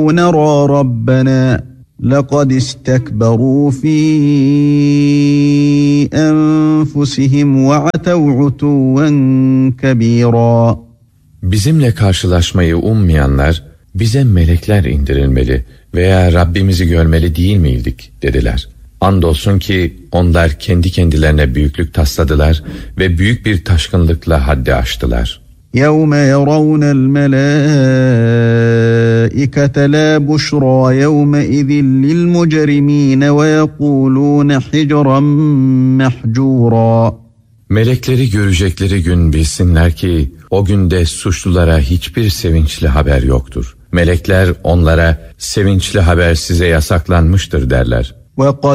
نَرَى رَبَّنَا لَقَدْ اسْتَكْبَرُوا فِي أَنفُسِهِمْ وَعَتَوْا عُتُوًّا كَبِيرًا. Bizimle karşılaşmayı ummayanlar, bize melekler indirilmeli veya Rabbimizi görmeli değil miydik dediler. Andolsun ki onlar kendi kendilerine büyüklük tasladılar ve büyük bir taşkınlıkla haddi aştılar. يَوْمَ يَرَوْنَ الْمَلَائِكَةَ لَا بُشْرَى يَوْمَئِذٍ لِلْمُجْرِمِينَ وَيَقُولُونَ حِجْرًا مَحْجُورًا. Melekleri görecekleri gün bilsinler ki o günde suçlulara hiçbir sevinçli haber yoktur. Melekler onlara sevinçli haber size yasaklanmıştır derler.